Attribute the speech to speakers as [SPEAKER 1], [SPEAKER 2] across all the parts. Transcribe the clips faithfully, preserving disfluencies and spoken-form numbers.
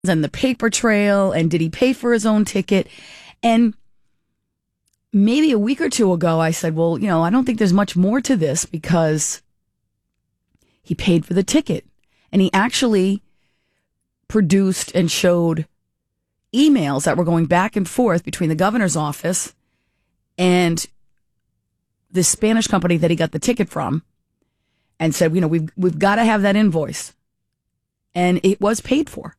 [SPEAKER 1] and the paper trail, and did he pay for his own ticket? And maybe a week or two ago, I said, well, you know, I don't think there's much more to this because he paid for the ticket. And he actually produced and showed emails that were going back and forth between the governor's office and the Spanish company that he got the ticket from, and said, you know, we've, we've got to have that invoice. And it was paid for.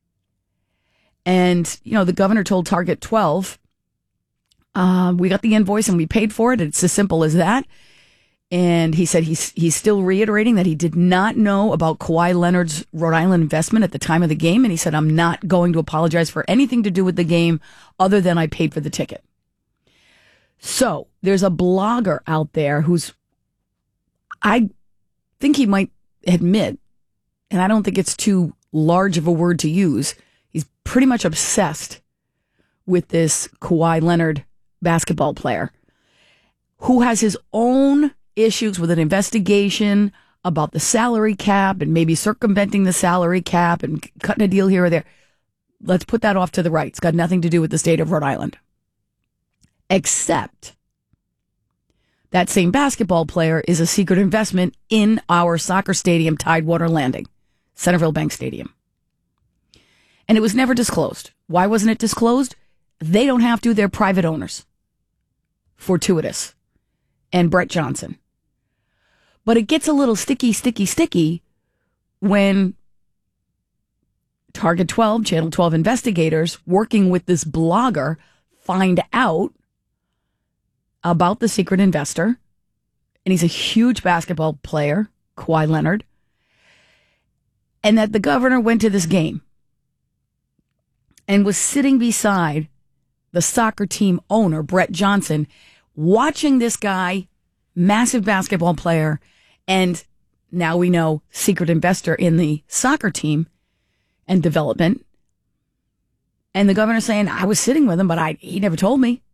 [SPEAKER 1] And, you know, the governor told Target twelve, uh, we got the invoice and we paid for it. It's as simple as that. And he said he's, he's still reiterating that he did not know about Kawhi Leonard's Rhode Island investment at the time of the game. And he said, I'm not going to apologize for anything to do with the game other than I paid for the ticket. So there's a blogger out there who's, I think he might admit, and I don't think it's too large of a word to use, he's pretty much obsessed with this Kawhi Leonard basketball player who has his own issues with an investigation about the salary cap and maybe circumventing the salary cap and cutting a deal here or there. Let's put that off to the right. It's got nothing to do with the state of Rhode Island. Except that same basketball player is a secret investment in our soccer stadium, Tidewater Landing, Centerville Bank Stadium. And it was never disclosed. Why wasn't it disclosed? They don't have to. They're private owners. Fortuitous and Brett Johnson. But it gets a little sticky, sticky, sticky when Target twelve, Channel twelve investigators working with this blogger find out about the secret investor. And he's a huge basketball player, Kawhi Leonard. And that the governor went to this game and was sitting beside the soccer team owner, Brett Johnson, watching this guy, massive basketball player, and now we know secret investor in the soccer team and development. And the governor saying, I was sitting with him, but I he never told me.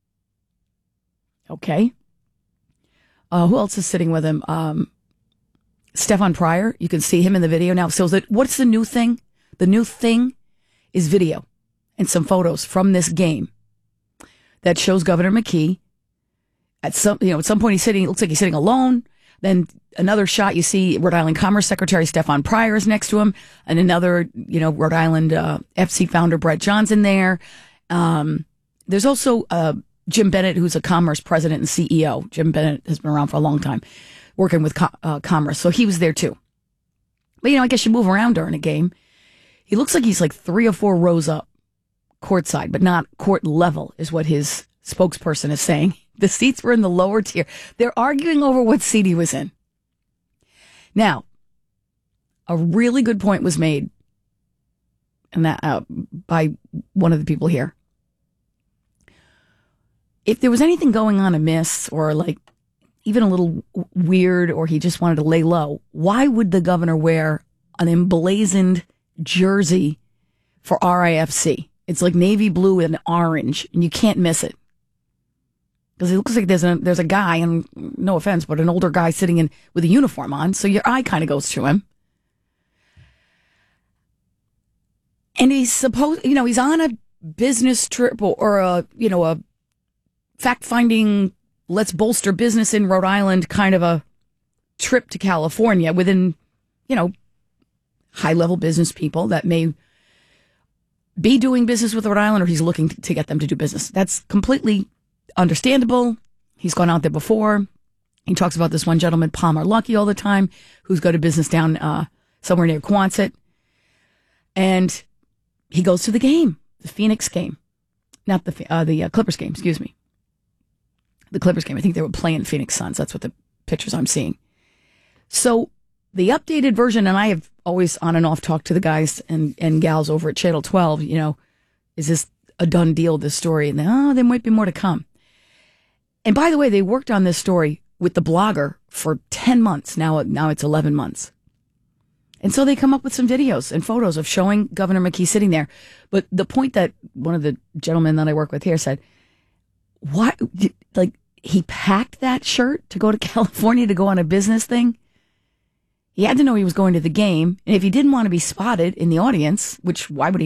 [SPEAKER 1] Okay. Uh, who else is sitting with him? Um, Stefan Pryor. You can see him in the video now. So that, what's the new thing? The new thing is video and some photos from this game that shows Governor McKee at some, you know, at some point he's sitting, it looks like he's sitting alone. Then another shot, you see Rhode Island Commerce Secretary Stefan Pryor is next to him, and another, you know, Rhode Island uh, F C founder Brett Johnson there. Um, there's also uh, Jim Bennett, who's a Commerce president and C E O. Jim Bennett has been around for a long time, working with co- uh, Commerce, so he was there too. But, you know, I guess you move around during a game. He looks like he's like three or four rows up courtside, but not court level, is what his spokesperson is saying. The seats were in the lower tier. They're arguing over what seat he was in. Now, a really good point was made, and that uh, by one of the people here. If there was anything going on amiss, or like even a little weird, or he just wanted to lay low, why would the governor wear an emblazoned jersey for R I F C? It's like navy blue and orange, and you can't miss it. Because it looks like there's a there's a guy, and no offense, but an older guy sitting in with a uniform on, so your eye kind of goes to him. And he's supposed, you know, he's on a business trip or, or a, you know, a fact-finding, let's bolster business in Rhode Island kind of a trip to California within, you know, high-level business people that may be doing business with Rhode Island, or he's looking to get them to do business. That's completely understandable. He's gone out there before. He talks about this one gentleman, Palmer Luckey, all the time, who's got a business down uh, somewhere near Quonset. And he goes to the game, the Phoenix game. Not the uh, the uh, Clippers game, excuse me. The Clippers game. I think they were playing Phoenix Suns. That's what the pictures I'm seeing. So the updated version, and I have always on and off talked to the guys and, and gals over at Channel twelve, you know, is this a done deal, this story? And they, oh, there might be more to come. And by the way, they worked on this story with the blogger for ten months. Now, now it's eleven months. And so they come up with some videos and photos of showing Governor McKee sitting there. But the point that one of the gentlemen that I work with here said, why, like, he packed that shirt to go to California to go on a business thing? He had to know he was going to the game. And if he didn't want to be spotted in the audience, which why would he